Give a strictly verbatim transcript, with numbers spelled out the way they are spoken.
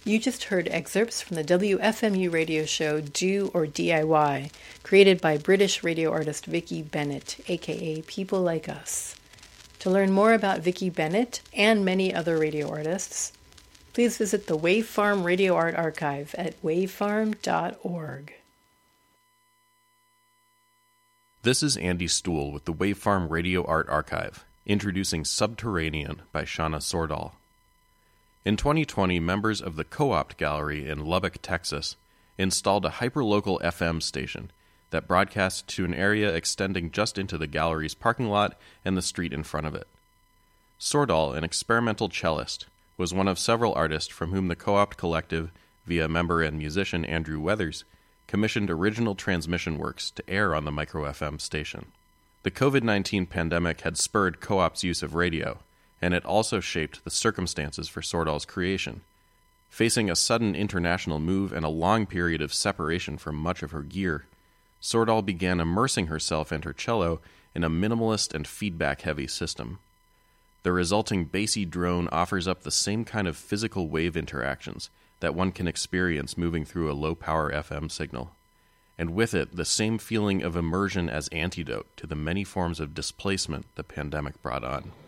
You just heard excerpts from the W F M U radio show Do or D I Y, created by British radio artist Vicky Bennett, aka People Like Us. To learn more about Vicky Bennett and many other radio artists, please visit the Wave Farm Radio Art Archive at wave farm dot org. This is Andy Stuhl with the Wave Farm Radio Art Archive, introducing Subterranean by Shauna Sordahl. In twenty twenty, members of the Co-opt Gallery in Lubbock, Texas, installed a hyperlocal F M station that broadcasts to an area extending just into the gallery's parking lot and the street in front of it. Sordahl, an experimental cellist, was one of several artists from whom the Co-opt Collective, via member and musician Andrew Weathers, commissioned original transmission works to air on the micro-F M station. The covid nineteen pandemic had spurred Co-op's use of radio, and it also shaped the circumstances for Sordahl's creation. Facing a sudden international move and a long period of separation from much of her gear, Sordahl began immersing herself and her cello in a minimalist and feedback-heavy system. The resulting bassy drone offers up the same kind of physical wave interactions that one can experience moving through a low-power F M signal, and with it the same feeling of immersion as antidote to the many forms of displacement the pandemic brought on.